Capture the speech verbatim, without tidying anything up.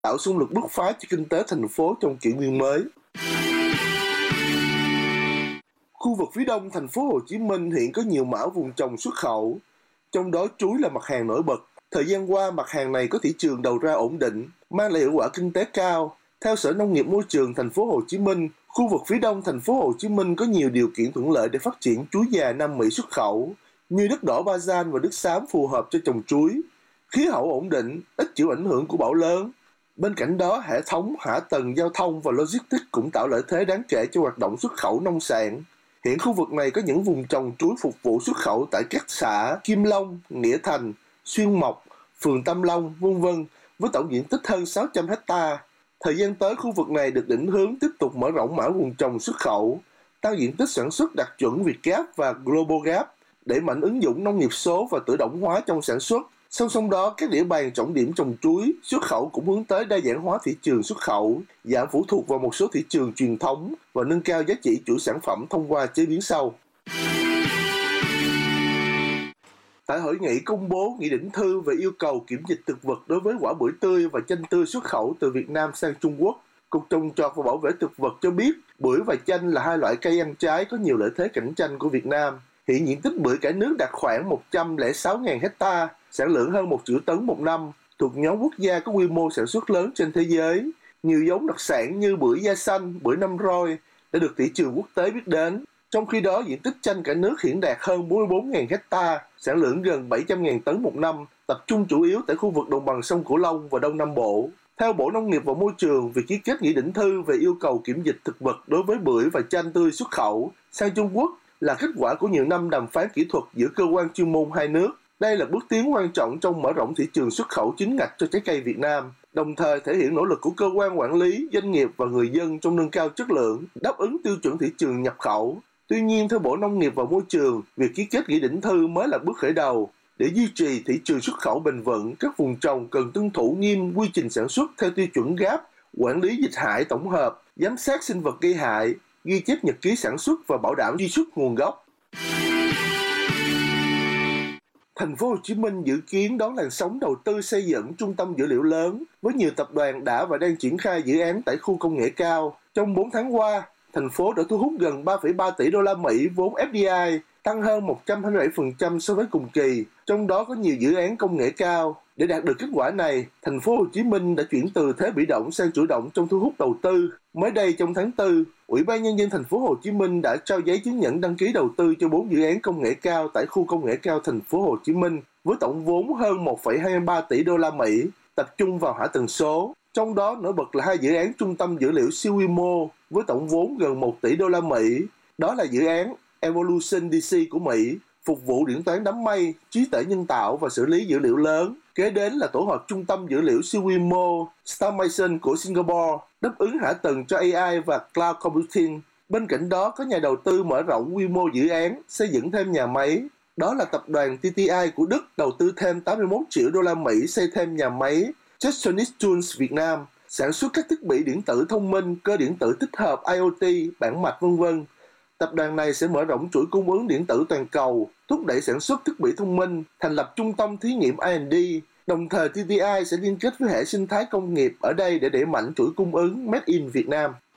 tạo xung lực bứt phá cho kinh tế thành phố trong kỷ nguyên mới. Khu vực phía đông thành phố Hồ Chí Minh hiện có nhiều mảng vùng trồng xuất khẩu, trong đó chuối là mặt hàng nổi bật. Thời gian qua, mặt hàng này có thị trường đầu ra ổn định, mang lại hiệu quả kinh tế cao. Theo Sở Nông nghiệp Môi trường thành phố Hồ Chí Minh, khu vực phía đông thành phố Hồ Chí Minh có nhiều điều kiện thuận lợi để phát triển chuối già Nam Mỹ xuất khẩu, như đất đỏ Ba Gian và đất xám phù hợp cho trồng chuối, khí hậu ổn định, ít chịu ảnh hưởng của bão lớn. Bên cạnh đó, hệ thống hạ tầng giao thông và logistics cũng tạo lợi thế đáng kể cho hoạt động xuất khẩu nông sản. Hiện khu vực này có những vùng trồng chuối phục vụ xuất khẩu tại các xã Kim Long, Nghĩa Thành, Xuyên Mộc, phường Tam Long, vân vân với tổng diện tích hơn sáu trăm héc ta. Thời gian tới, khu vực này được định hướng tiếp tục mở rộng mã vùng trồng xuất khẩu, tăng diện tích sản xuất đạt chuẩn Việt Gap và Global Gap, đẩy mạnh ứng dụng nông nghiệp số và tự động hóa trong sản xuất. Song song đó, các địa bàn trọng điểm trồng chuối xuất khẩu cũng hướng tới đa dạng hóa thị trường xuất khẩu, giảm phụ thuộc vào một số thị trường truyền thống và nâng cao giá trị chuỗi sản phẩm thông qua chế biến sâu. Tại hội nghị công bố nghị định thư về yêu cầu kiểm dịch thực vật đối với quả bưởi tươi và chanh tươi xuất khẩu từ Việt Nam sang Trung Quốc, Cục Trồng trọt và Bảo vệ thực vật cho biết bưởi và chanh là hai loại cây ăn trái có nhiều lợi thế cạnh tranh của Việt Nam. Hiện diện tích bưởi cả nước đạt khoảng một trăm lẻ sáu nghìn héc ta, sản lượng hơn một triệu tấn một năm, thuộc nhóm quốc gia có quy mô sản xuất lớn trên thế giới. Nhiều giống đặc sản như bưởi da xanh, bưởi năm roi đã được thị trường quốc tế biết đến. Trong khi đó, diện tích chanh cả nước hiện đạt hơn bốn mươi bốn nghìn héc ta, sản lượng gần bảy trăm nghìn tấn một năm, tập trung chủ yếu tại khu vực đồng bằng sông Cửu Long và Đông Nam Bộ. Theo Bộ Nông nghiệp và Môi trường, việc ký kết nghị định thư về yêu cầu kiểm dịch thực vật đối với bưởi và chanh tươi xuất khẩu sang Trung Quốc là kết quả của nhiều năm đàm phán kỹ thuật giữa cơ quan chuyên môn hai nước. Đây là bước tiến quan trọng trong mở rộng thị trường xuất khẩu chính ngạch cho trái cây Việt Nam, đồng thời thể hiện nỗ lực của cơ quan quản lý, doanh nghiệp và người dân trong nâng cao chất lượng, đáp ứng tiêu chuẩn thị trường nhập khẩu. Tuy nhiên, theo Bộ Nông nghiệp và Môi trường, việc ký kết nghị định thư mới là bước khởi đầu. Để duy trì thị trường xuất khẩu bền vững, các vùng trồng cần tuân thủ nghiêm quy trình sản xuất theo tiêu chuẩn Gap, quản lý dịch hại tổng hợp, giám sát sinh vật gây hại, ghi chép nhật ký sản xuất và bảo đảm truy xuất nguồn gốc. Thành phố Hồ Chí Minh dự kiến đón làn sóng đầu tư xây dựng trung tâm dữ liệu lớn với nhiều tập đoàn đã và đang triển khai dự án tại khu công nghệ cao. Trong bốn tháng qua, thành phố đã thu hút gần ba phẩy ba tỷ đô la Mỹ vốn ép đê i, tăng hơn một trăm hai mươi bảy phần trăm so với cùng kỳ, trong đó có nhiều dự án công nghệ cao. Để đạt được kết quả này, thành phố Hồ Chí Minh đã chuyển từ thế bị động sang chủ động trong thu hút đầu tư. Mới đây trong tháng tư, Ủy ban Nhân dân thành phố Hồ Chí Minh đã trao giấy chứng nhận đăng ký đầu tư cho bốn dự án công nghệ cao tại khu công nghệ cao thành phố Hồ Chí Minh với tổng vốn hơn một phẩy hai mươi ba tỷ đô la Mỹ, tập trung vào hạ tầng số. Trong đó nổi bật là hai dự án trung tâm dữ liệu siêu quy mô với tổng vốn gần một tỷ đô la Mỹ. Đó là dự án Evolution đê xê của Mỹ, phục vụ điện toán đám mây, trí tuệ nhân tạo và xử lý dữ liệu lớn. Kế đến là tổ hợp trung tâm dữ liệu siêu quy mô StarMation của Singapore, đáp ứng hạ tầng cho a i và cloud computing. Bên cạnh đó có nhà đầu tư mở rộng quy mô dự án, xây dựng thêm nhà máy. Đó là tập đoàn tê tê i của Đức đầu tư thêm tám mươi mốt triệu đô la Mỹ xây thêm nhà máy Tektronix Tools Việt Nam, sản xuất các thiết bị điện tử thông minh, cơ điện tử tích hợp i o tê, bảng mạch vân vân. Tập đoàn này sẽ mở rộng chuỗi cung ứng điện tử toàn cầu, thúc đẩy sản xuất thiết bị thông minh, thành lập trung tâm thí nghiệm R and D. Đồng thời tê tê i sẽ liên kết với hệ sinh thái công nghiệp ở đây để đẩy mạnh chuỗi cung ứng Made in Việt Nam.